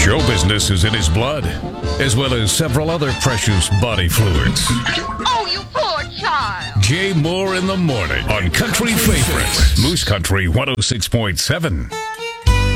Show business is in his blood, as well as several other precious body fluids. Oh, you poor child. Jay Moore in the morning on Country Favorites, Moose Country 106.7.